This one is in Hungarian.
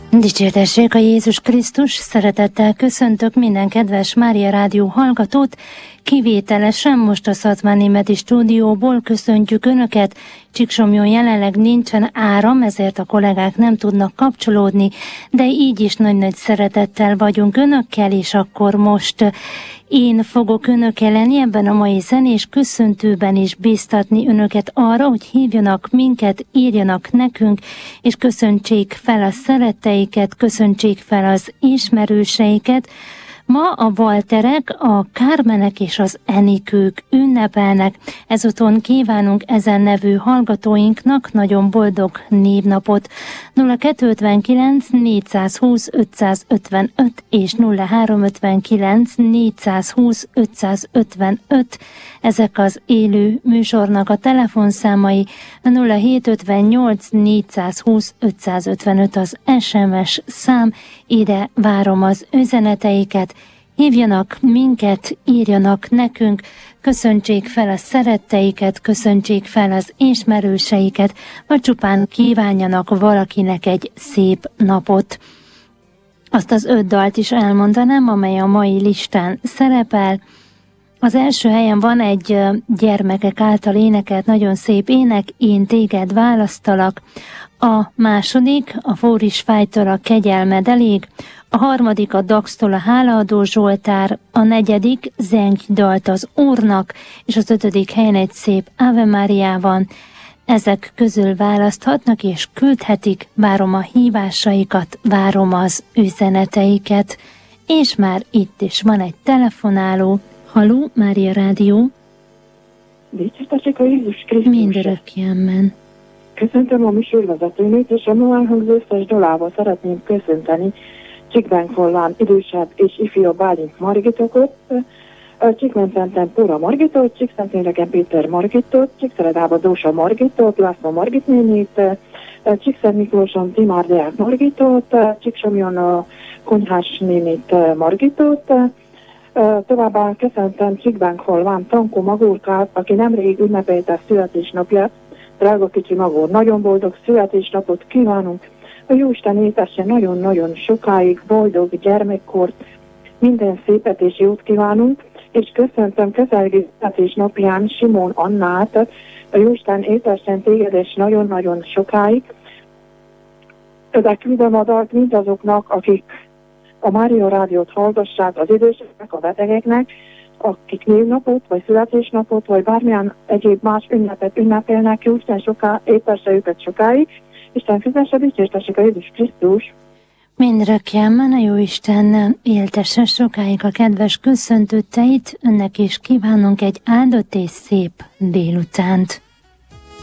Dicsértessék a Jézus Krisztus, szeretettel köszöntök minden kedves Mária Rádió hallgatót, kivételesen most a Szatmárnémeti stúdióból köszöntjük Önöket. Csíksomlyón jelenleg nincsen áram, ezért a kollégák nem tudnak kapcsolódni, de így is nagy-nagy szeretettel vagyunk Önökkel, és akkor most én fogok Önökkel lenni ebben a mai zenés köszöntőben is bíztatni Önöket arra, hogy hívjanak minket, írjanak nekünk, és köszöntsék fel a szeretteiket, köszöntsék fel az ismerőseiket. Ma a Walterek, a Kármenek és az Enikők ünnepelnek. Ezúton kívánunk ezen nevű hallgatóinknak nagyon boldog névnapot. 0259 420 555 és 0359 420 555. Ezek az élő műsornak a telefonszámai, 0758 420 555 az SMS szám, ide várom az üzeneteiket. Hívjanak minket, írjanak nekünk, köszöntsék fel a szeretteiket, köszöntsék fel az ismerőseiket, vagy csupán kívánjanak valakinek egy szép napot. Azt az 5 dalt is elmondanám, amely a mai listán szerepel. Az első helyen van egy gyermekek által énekelt nagyon szép ének, Én téged választalak. A második, a Fóris Fájtól a Kegyelmed elég. A harmadik, a Daxtól a Hálaadó Zsoltár. A negyedik, Zengj dalt az Úrnak. És az 5. helyen egy szép Ave Mária van. Ezek közül választhatnak és küldhetik. Várom a hívásaikat, várom az üzeneteiket. És már itt is van egy telefonáló. Halló, Mária Rádió. Dicsértessék a Jézus Krisztus. Mindörökkénmen. Köszöntöm a műsorvezetőnőt, és a ma elhangzó összes dalával szeretném köszönteni Csikbenk-Follán idősebb és ifjabb Bálint Margitokot, Csikmencenten Póra Margitot, Csíkszentényregen Péter Margitot, Csíkszeredába Dósa Margitot, László Margit nénit, Csíkszent Miklóson Timár Deák Margitot, Csíksomlyon a Konyhás nénit Margitot, továbbá köszöntem Csikbenk-Follán Tankó Magórkát, aki nemrég ünnepelte születésnapját. Drága kicsi Magór, nagyon boldog születésnapot kívánunk. A Jóisten étesse nagyon-nagyon sokáig, boldog gyermekkort, minden szépet és jót kívánunk, és köszöntöm közelgő születésnapján Simon Annát. A Jóisten étessen téged és nagyon-nagyon sokáig. De küldöm a dalt mindazoknak, akik a Mária Rádiót hallgassák, az időseknek, a betegeknek, akik névnapot, vagy születésnapot, vagy bármilyen egyéb más ünnepet ünnepelnek, Jóisten étesse őket sokáig. Isten fizesse, dicsértessék a Jézus Krisztus. Mindörökkénmen a Jóisten éltesse sokáig a kedves köszöntőteit, önnek is kívánunk egy áldott és szép délutánt.